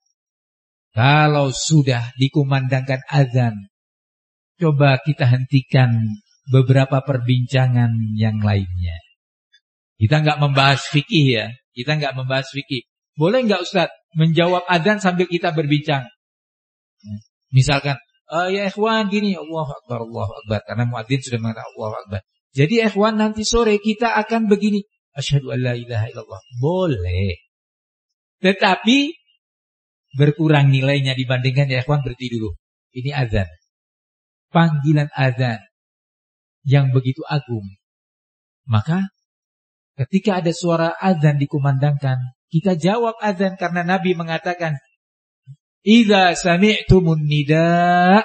[SPEAKER 2] Kalau sudah dikumandangkan azan, coba kita hentikan beberapa perbincangan yang lainnya. Kita nggak membahas fikih ya. Kita nggak membahas fikih. Boleh nggak Ustaz menjawab adzan sambil kita berbincang? Misalkan, ya ikhwan gini, Allahu Akbar, Allahu Akbar. Karena muadzin sudah mengatakan Allahu Akbar. Jadi ikhwan nanti sore kita akan begini. Asyhadu an la ilaha illallah. Boleh. Tetapi berkurang nilainya dibandingkan ya ikhwan berhenti dulu. Ini adzan. Panggilan adzan yang begitu agung. Maka ketika ada suara adzan dikumandangkan, kita jawab adzan karena Nabi mengatakan, "Idza sami'tumun nida'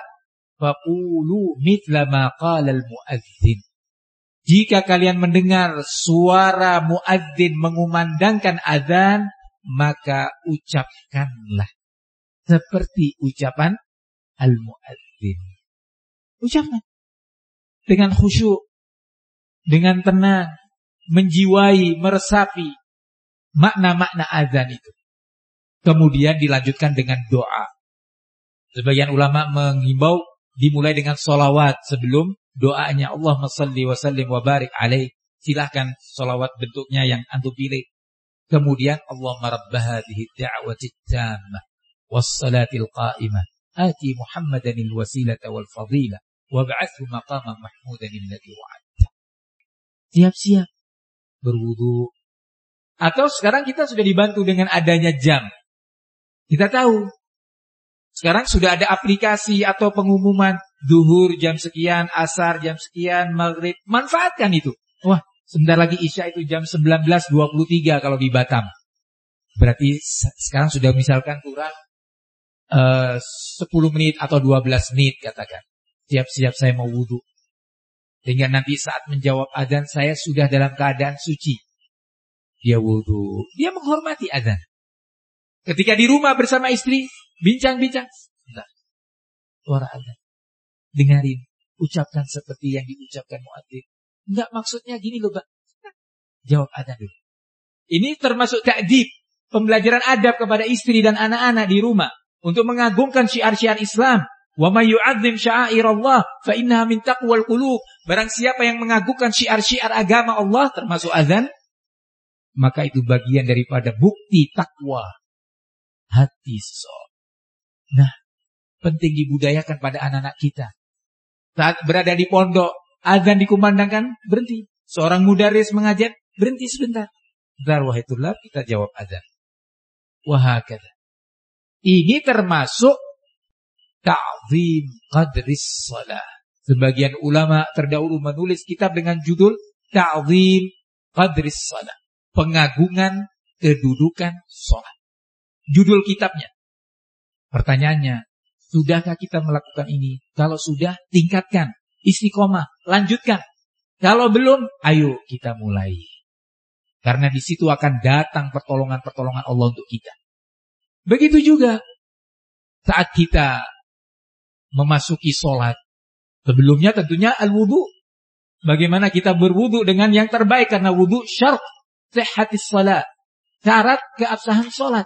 [SPEAKER 2] faqulu mithla ma qala al-muadzin." Jika kalian mendengar suara muadzin mengumandangkan adzan, maka ucapkanlah seperti ucapan al-muadzin. Ucapkan dengan khusyuk, dengan tenang, menjiwai, meresapi makna-makna azan itu. Kemudian dilanjutkan dengan doa. Sebagian ulama mengimbau dimulai dengan sholawat sebelum doanya. Allahumma salli wa sallim wa barik alaih. Silahkan sholawat bentuknya yang antum pilih. Kemudian Allahumma rabba hadhihi da'wati tammah was-salatil qa'imah ati Muhammadanil wasilata wal fadilah wab'athu maqaman mahmudan alladhi wa'adta. Siap-siap berwudu. Atau sekarang kita sudah dibantu dengan adanya jam. Kita tahu sekarang sudah ada aplikasi atau pengumuman zuhur jam sekian, asar jam sekian, maghrib. Manfaatkan itu. Wah, sebentar lagi isya itu jam 19.23 kalau di Batam. Berarti sekarang sudah misalkan kurang 10 menit atau 12 menit katakan. Siap-siap saya mau wudu. Sehingga nanti saat menjawab adzan saya sudah dalam keadaan suci. Dia wudu, dia menghormati adzan. Ketika di rumah bersama istri, bincang-bincang. Bentar. Suara adzan. Dengarin, ucapkan seperti yang diucapkan muadzin. Enggak maksudnya gini loh, Pak. Jawab adzan dulu. Ini termasuk ta'dib, pembelajaran adab kepada istri dan anak-anak di rumah untuk mengagungkan syiar-syiar Islam. Wa may yu'azzim sya'airallah fa innaha min taqwal qulub. Barang siapa yang mengagungkan syiar-syiar agama Allah termasuk azan, maka itu bagian daripada bukti takwa hati seseorang. Nah, penting dibudayakan pada anak-anak kita. Saat berada di pondok, azan dikumandangkan, berhenti. Seorang mudaris mengajar, berhenti sebentar. Bentar, wahai tulab, kita jawab azan. Wahakadha. Ini termasuk ta'zim qadris shalah. Sebagian ulama terdahulu menulis kitab dengan judul Ta'zim qadris shalah. Pengagungan kedudukan sholat. Judul kitabnya. Pertanyaannya, sudahkah kita melakukan ini? Kalau sudah, tingkatkan. Istiqomah, lanjutkan. Kalau belum, ayo kita mulai. Karena di situ akan datang pertolongan-pertolongan Allah untuk kita. Begitu juga saat kita memasuki sholat. Sebelumnya tentunya al-wudu. Bagaimana kita berwudu dengan yang terbaik. Karena wudu syarat sihhatis shalah. Syarat keabsahan sholat.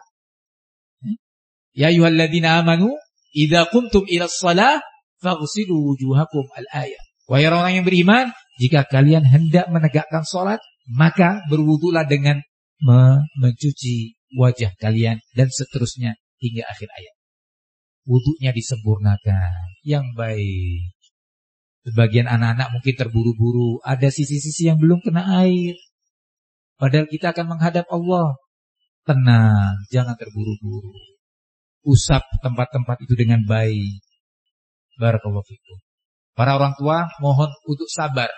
[SPEAKER 2] Ya ayyuhalladzina amanu idza qumtum ila shalah faghsilu wujuhakum al-ayah. Wahai orang yang beriman, jika kalian hendak menegakkan sholat, maka berwudulah dengan mencuci wajah kalian dan seterusnya hingga akhir ayat. Wudunya disempurnakan yang baik. Sebagian anak-anak mungkin terburu-buru, ada sisi-sisi yang belum kena air. Padahal kita akan menghadap Allah. Tenang, jangan terburu-buru. Usap tempat-tempat itu dengan baik. Barakallahu fikum. Para orang tua mohon untuk sabar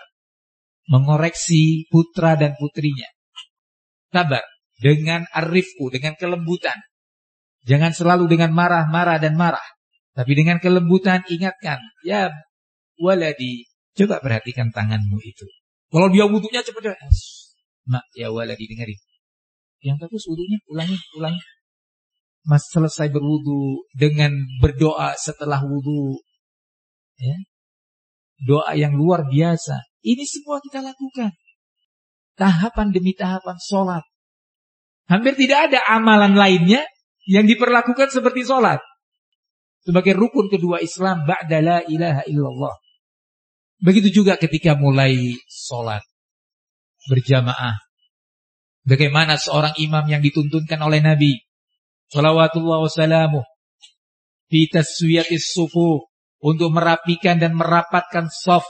[SPEAKER 2] mengoreksi putra dan putrinya. Sabar dengan arifku, dengan kelembutan. Jangan selalu dengan marah-marah dan marah, tapi dengan kelembutan ingatkan, ya waladi, coba perhatikan tanganmu itu. Kalau dia wudunya cepat, mak ya waladi dengerin. Yang bagus wudunya, ulangi. Mas selesai berwudu dengan berdoa setelah wudu, ya, doa yang luar biasa. Ini semua kita lakukan. Tahapan demi tahapan sholat. Hampir tidak ada amalan lainnya yang diperlakukan seperti sholat. Sebagai rukun kedua Islam ba'da la ilaha illallah. Begitu juga ketika mulai sholat berjamaah. Bagaimana seorang imam yang dituntunkan oleh Nabi Shalawatullah wassalamuh fi taswiyatis sufuf, untuk merapikan dan merapatkan shaf.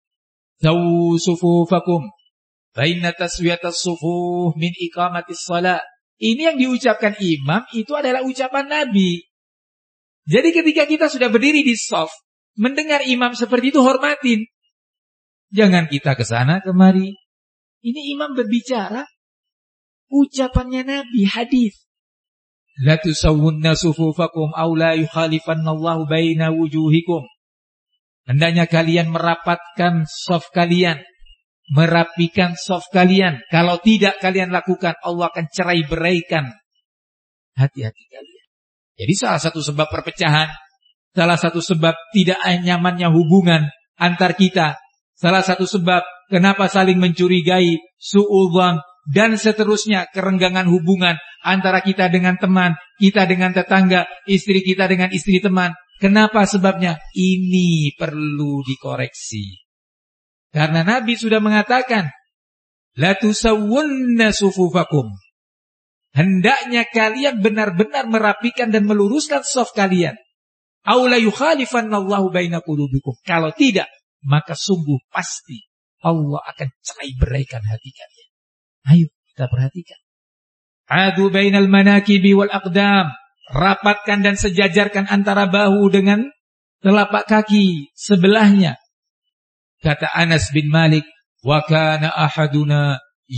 [SPEAKER 2] Sawu sufufakum fa inna taswiyatas sufuf min iqamatis shalah. Ini yang diucapkan imam itu adalah ucapan Nabi. Jadi ketika kita sudah berdiri di shaf, mendengar imam seperti itu, hormatin. Jangan kita ke sana kemari. Ini imam berbicara, ucapannya Nabi, hadis. La tusawwunna sufufakum aw la yukhalifannallahu baina wujuhikum. Hendaknya kalian merapatkan shaf kalian, merapikan shaf kalian. Kalau tidak kalian lakukan, Allah akan cerai-beraikan hati-hati kalian. Jadi salah satu sebab perpecahan, salah satu sebab tidak nyamannya hubungan antar kita, salah satu sebab kenapa saling mencurigai, su'udzon, dan seterusnya, kerenggangan hubungan antara kita dengan teman, kita dengan tetangga, istri kita dengan istri teman. Kenapa sebabnya? Ini perlu dikoreksi. Karena Nabi sudah mengatakan, la tusawwunna sufufakum. Hendaknya kalian benar-benar merapikan dan meluruskan shaf kalian. Aw la yukhalifannallahu baina qulubikum. Kalau tidak, maka sungguh pasti Allah akan cerai-beraikan hati kalian. Ayo kita perhatikan. Adu bainal manakibi wal aqdam. Rapatkan dan sejajarkan antara bahu dengan telapak kaki sebelahnya. Kata Anas bin Malik, wa kana ahaduna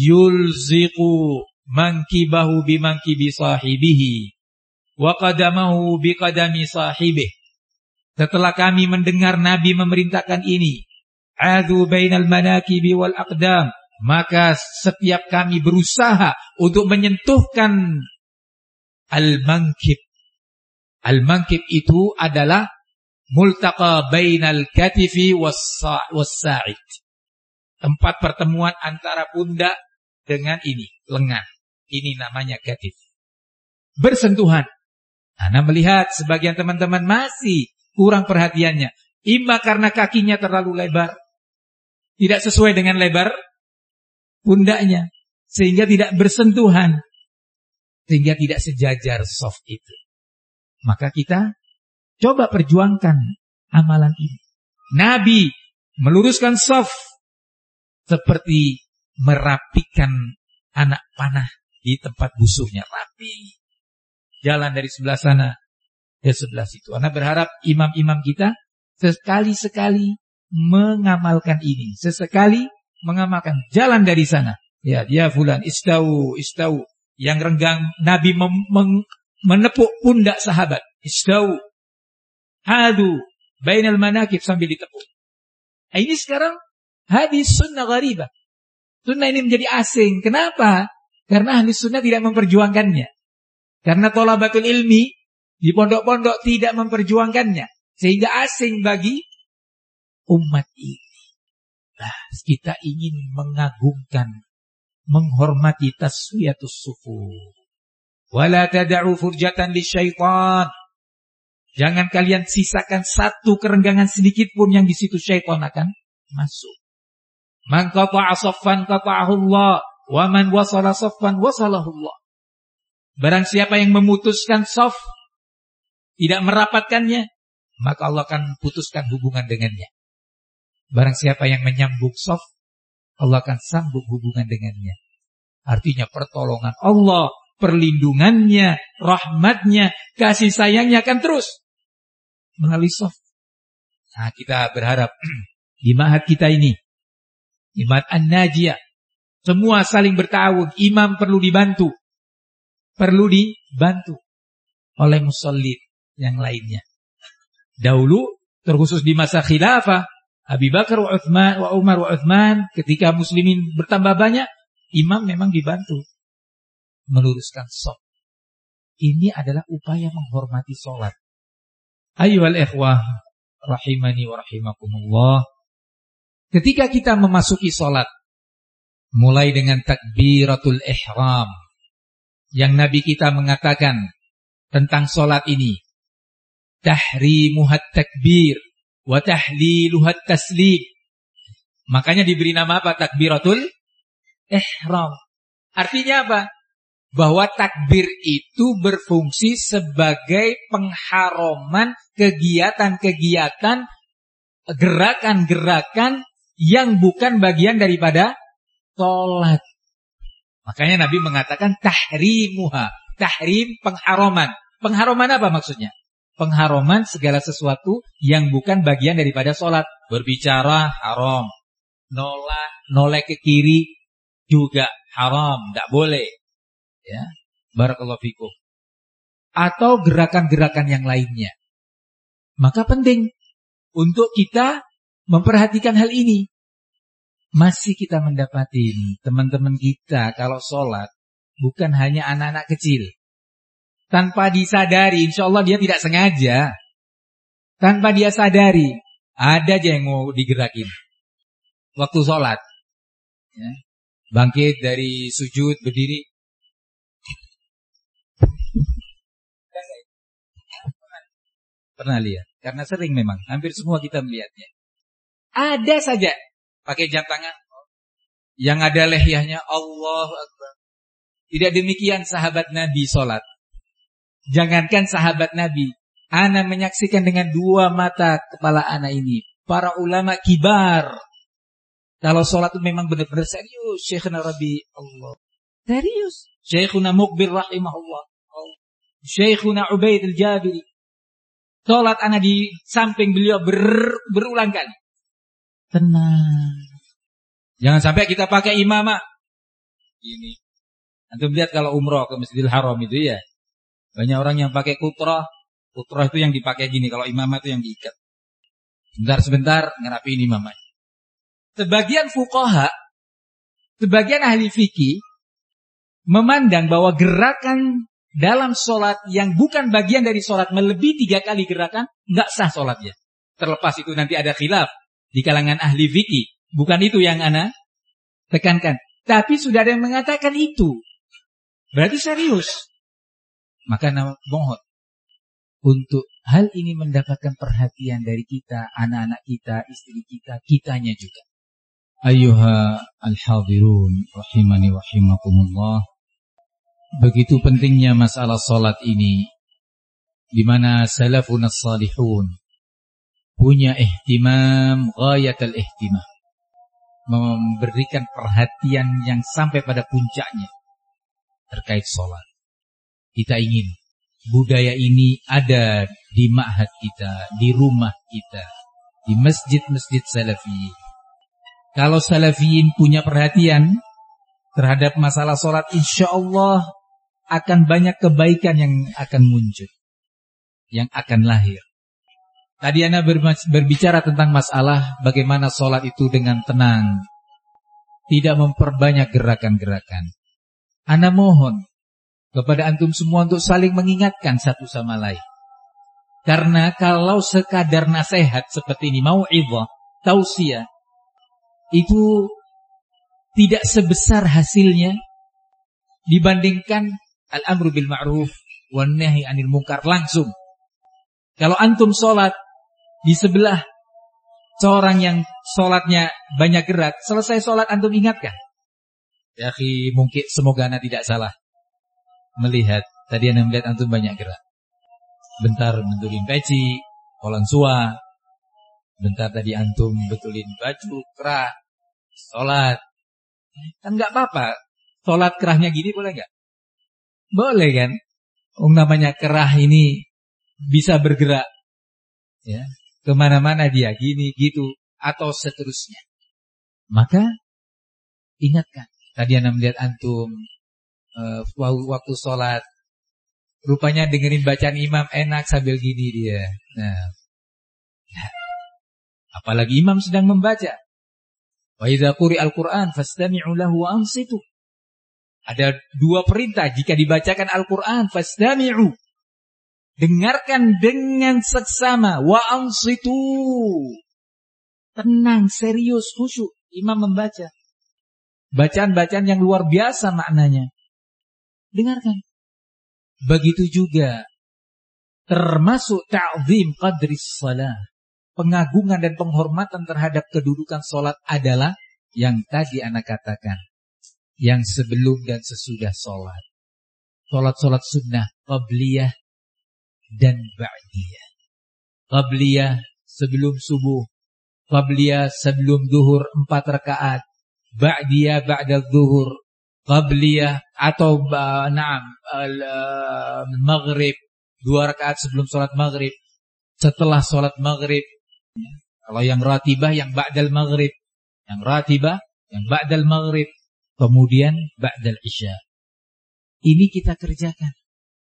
[SPEAKER 2] yulziqu mankibahu bimankibi sahibihi wa qadamahu biqadami sahibihi. Setelah kami mendengar Nabi memerintahkan ini, adu bainal manakibi wal aqdam, maka setiap kami berusaha untuk menyentuhkan al-mankib. Al-mankib itu adalah multaqa bainal katifi was-sa'id. Tempat pertemuan antara pundak dengan ini, lengan. Ini namanya katif. Bersentuhan. Anda melihat sebagian teman-teman masih kurang perhatiannya. Imma karena kakinya terlalu lebar, tidak sesuai dengan lebar pundaknya, sehingga tidak bersentuhan, sehingga tidak sejajar shaf itu. Maka kita Coba perjuangkan amalan ini. Nabi meluruskan shaf seperti merapikan anak panah di tempat busuhnya. Rapi. Jalan dari sebelah sana ke sebelah situ. Anda berharap imam-imam kita sekali-sekali mengamalkan ini. Sesekali mengamalkan. Jalan dari sana. Ya, dia fulan. Istau. Yang renggang Nabi menepuk pundak sahabat. Istau. Hadu. Bainal manakib sambil ditepuk. Ini sekarang hadis sunnah gharibah. Sunnah ini menjadi asing. Kenapa? Karena ahli sunnah tidak memperjuangkannya. Karena thalabatul ilmi di pondok-pondok tidak memperjuangkannya. Sehingga asing bagi umat ini. Nah, kita ingin mengagungkan, menghormati taswiyatus sufuf. Wala tada'u furjatan lisyaitan. Jangan kalian sisakan satu kerenggangan sedikit pun yang di situ syaitan akan masuk. Man qata'a saffan qata'ahu Allah, wa man wasala saffan wasalahu Allah. Barang siapa yang memutuskan shaf, tidak merapatkannya, maka Allah akan putuskan hubungan dengannya. Barang siapa yang menyambung shaf, Allah akan sambung hubungan dengannya. Artinya pertolongan Allah, perlindungannya, rahmatnya, kasih sayangnya akan terus melalui shaf. Nah, kita berharap di ma'had kita ini, di ma'had An-Najiyah, semua saling bertawun. Imam perlu dibantu oleh musallin yang lainnya. Dahulu, terkhusus di masa khilafah Abu Bakar wa Umar wa Uthman, ketika muslimin bertambah banyak, imam memang dibantu meluruskan shaf. Ini adalah upaya menghormati sholat. Ayyuhal ikhwah rahimani wa rahimakumullah. Ketika kita memasuki sholat, mulai dengan takbiratul ihram, yang Nabi kita mengatakan tentang sholat ini, tahrimuhat takbir wa tahliluhat taslim. Makanya diberi nama apa? Takbiratul ihram. Artinya apa? Bahwa takbir itu berfungsi sebagai pengharoman kegiatan-kegiatan, gerakan-gerakan yang bukan bagian daripada sholat. Makanya Nabi mengatakan tahrimuha. Tahrim, pengharoman. Pengharoman apa maksudnya? Pengharoman segala sesuatu yang bukan bagian daripada sholat. Berbicara haram. Noleh ke kiri juga haram. Tidak boleh. Ya, barakallahu fikum. Atau gerakan-gerakan yang lainnya. Maka penting untuk kita memperhatikan hal ini. Masih kita mendapati teman-teman kita kalau sholat bukan hanya anak-anak kecil. Tanpa disadari, insya Allah dia tidak sengaja. Tanpa dia sadari, ada aja yang mau digerakin waktu sholat. Ya. Bangkit dari sujud, berdiri. Pernah lihat? Karena sering memang, hampir semua kita melihatnya. Ada saja pakai jam tangan yang ada lehyahnya, Allahu Akbar. Tidak demikian sahabat Nabi sholat. Jangankan sahabat Nabi, ana menyaksikan dengan dua mata kepala ana ini, para ulama kibar. Kalau sholat itu memang benar-benar serius. Syekhuna Rabi Allah, serius. Syekhuna Muqbil rahimahullah, Syekhuna Ubaid al-Jabiri, sholat ana di samping beliau berulang kali. Tenang. Jangan sampai kita pakai imamah. Ini. Antum lihat kalau umroh ke Masjidil Haram itu ya. Banyak orang yang pakai kutrah. Kutrah itu yang dipakai gini. Kalau imamah itu yang diikat. Sebentar ngerapiin imamah. Sebagian fuqaha, sebagian ahli fikih memandang bahwa gerakan dalam sholat yang bukan bagian dari sholat melebihi 3 kali gerakan, nggak sah sholatnya. Terlepas itu nanti ada khilaf di kalangan ahli fikih. Bukan itu yang ana tekankan. Tapi sudah ada yang mengatakan itu. Berarti serius. Maka mohon untuk hal ini mendapatkan perhatian dari kita, anak-anak kita, istri kita, kitanya juga. Ayyuha al-hadirun rahimani rahimakumullah. Begitu pentingnya masalah sholat ini. di mana salafun as-salihun punya ihtimam ghayatul ihtimam, memberikan perhatian yang sampai pada puncaknya terkait sholat. Kita ingin budaya ini ada di ma'had kita, di rumah kita, di masjid-masjid salafiyin. Kalau salafiyin punya perhatian terhadap masalah sholat, insya Allah akan banyak kebaikan yang akan muncul, yang akan lahir. Tadi Ana berbicara tentang masalah bagaimana sholat itu dengan tenang, tidak memperbanyak gerakan-gerakan. Ana mohon kepada antum semua untuk saling mengingatkan satu sama lain. Karena kalau sekadar nasihat seperti ini, mau'idhah, tausiah, itu tidak sebesar hasilnya dibandingkan al-amru bil ma'ruf wan nahi 'anil munkar langsung. Kalau antum sholat di sebelah seorang yang sholatnya banyak gerak, selesai sholat antum ingatkan. Ya akhi, mungkin semoga Anda tidak salah melihat. Tadi Anda melihat antum banyak gerak. Bentar betulin peci, kolan sua. Bentar tadi antum betulin baju, kerah, sholat. Kan gak apa-apa. Sholat kerahnya gini boleh gak? Boleh kan? Namanya kerah ini bisa bergerak. Ya, kemana-mana dia, gini, gitu, atau seterusnya. Maka ingatkan. Tadi Anda melihat antum waktu sholat, rupanya dengerin bacaan imam enak sambil gini dia. Nah, apalagi imam sedang membaca. Wa idza quri'al Qur'an fastami'u lahu wa ansitu. Ada dua perintah jika dibacakan Al-Qur'an, fastami'u. Dengarkan dengan seksama, wa ansitu. Tenang, serius, khusyuk imam membaca. Bacaan-bacaan yang luar biasa maknanya. Dengarkan. Begitu juga termasuk ta'zim qadris salah. Pengagungan dan penghormatan terhadap kedudukan sholat adalah yang tadi Ana katakan. Yang sebelum dan sesudah sholat. Sholat-sholat sunnah, qabliyah dan ba'diyah. Qabliyah sebelum subuh. Qabliyah sebelum zuhur 4 rakaat. Ba'diyah ba'da zuhur. Qabliyah atau maghrib 2 rakaat sebelum sholat maghrib. Setelah sholat maghrib. Kalau yang ratibah yang ba'dal maghrib. Yang ratibah yang ba'dal maghrib. Kemudian ba'dal isya. Ini kita kerjakan.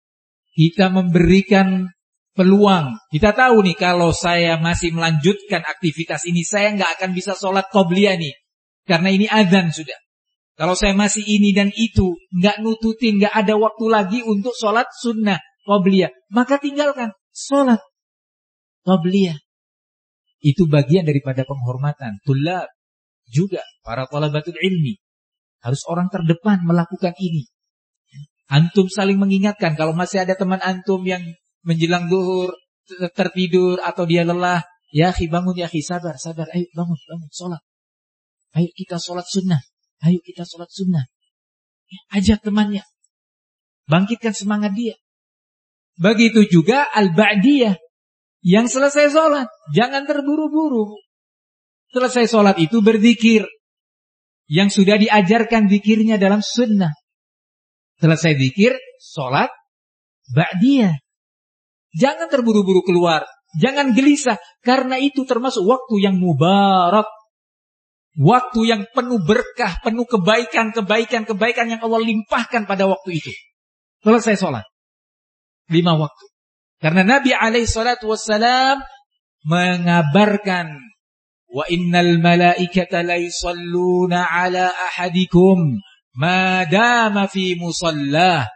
[SPEAKER 2] Kita memberikan peluang. Kita tahu nih kalau saya masih melanjutkan aktivitas ini, saya nggak akan bisa sholat qobliyah nih. Karena ini azan sudah. Kalau saya masih ini dan itu, nggak nututin, nggak ada waktu lagi untuk sholat sunnah qobliyah, maka tinggalkan sholat qobliyah. Itu bagian daripada penghormatan. Tulab juga para talabatul ilmi. Harus orang terdepan melakukan ini. Antum saling mengingatkan. Kalau masih ada teman antum yang menjelang zuhur tertidur atau dia lelah, ya akhi bangun, ya akhi sabar, ayo bangun, sholat. Ayo kita sholat sunnah. Ayo kita sholat sunnah. Ajak temannya. Bangkitkan semangat dia. Begitu juga al-ba'diyah. Yang selesai sholat. Jangan terburu-buru. Selesai sholat itu berzikir. Yang sudah diajarkan zikirnya dalam sunnah. Selesai zikir, sholat ba'diyah. Jangan terburu-buru keluar. Jangan gelisah. Karena itu termasuk waktu yang mubarak. Waktu yang penuh berkah, penuh kebaikan yang Allah limpahkan pada waktu itu. Selesai sholat. 5 waktu. Karena Nabi SAW mengabarkan, wa innal malaikata la yusalluna ala ahadikum ma dama fi musallah.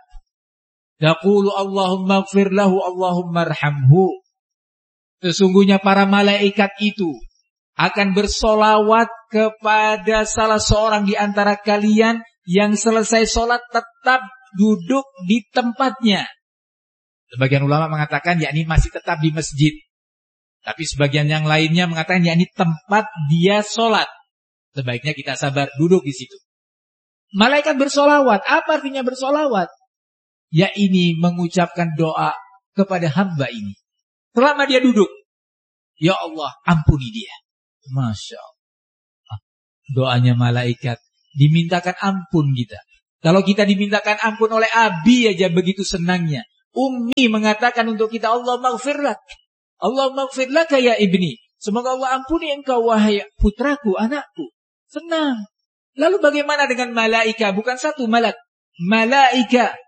[SPEAKER 2] Taqulu Allahumma ighfir lahu, Allahumma arhamhu. Sesungguhnya para malaikat itu akan bersolawat kepada salah seorang di antara kalian yang selesai sholat tetap duduk di tempatnya. Sebagian ulama mengatakan yakni masih tetap di masjid. Tapi sebagian yang lainnya mengatakan yakni tempat dia sholat. Sebaiknya kita sabar duduk di situ. Malaikat bersolawat. Apa artinya bersolawat? Ya ini mengucapkan doa. kepada hamba ini. Selama dia duduk, ya Allah, ampuni dia. Masya Allah. Doanya malaikat, dimintakan ampun kita. Kalau kita dimintakan ampun oleh Abi aja begitu senangnya. Ummi mengatakan untuk kita, Allah maghfirlak. Allah maghfirlak ya ibni. Semoga Allah ampuni engkau wahai putraku, anakku. Senang. Lalu bagaimana dengan malaika? Bukan satu malak. Malaika